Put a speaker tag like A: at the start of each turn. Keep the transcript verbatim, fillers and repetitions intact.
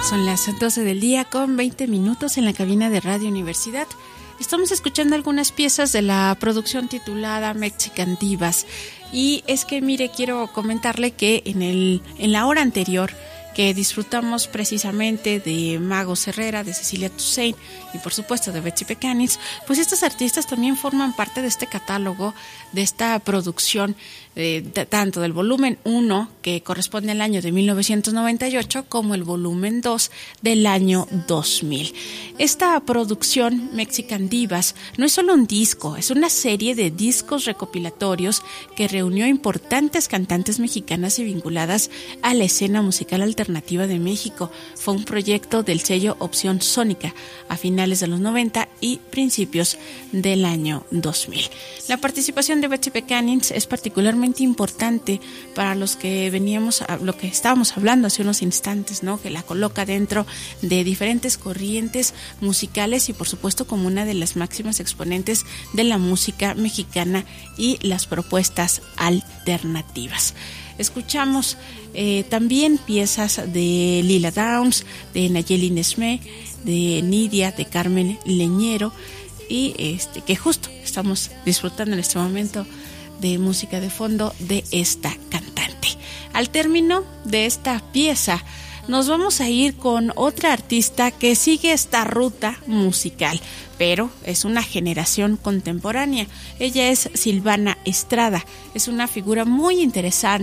A: Son las doce del día con veinte minutos en la cabina de Radio Universidad. Estamos escuchando algunas piezas de la producción titulada Mexican Divas. Y es que, mire, quiero comentarle que en, el, en la hora anterior que disfrutamos precisamente de Magos Herrera, de Cecilia Toussaint y por supuesto de Betsy Pecanitz, pues estos artistas también forman parte de este catálogo, de esta producción, eh, de, tanto del volumen uno, que corresponde al año de mil novecientos noventa y ocho, como el volumen dos del año dos mil. Esta producción Mexican Divas no es solo un disco, es una serie de discos recopilatorios que reunió importantes cantantes mexicanas y vinculadas a la escena musical alternativa de México. Fue un proyecto del sello Opción Sónica a finales de los noventa y principios del año dos mil. La participación de Betsy Pecanitz es particularmente importante para los que veníamos a lo que estábamos hablando hace unos instantes, ¿no? Que la coloca dentro de diferentes corrientes musicales y por supuesto como una de las máximas exponentes de la música mexicana y las propuestas alternativas. Escuchamos eh, también piezas de Lila Downs, de Nayeli Nesmé, de Nidia, de Carmen Leñero, y este que justo estamos disfrutando en este momento de música de fondo de esta cantante. Al término de esta pieza nos vamos a ir con otra artista que sigue esta ruta musical, pero es una generación contemporánea. Ella es Silvana Estrada, es una figura muy interesante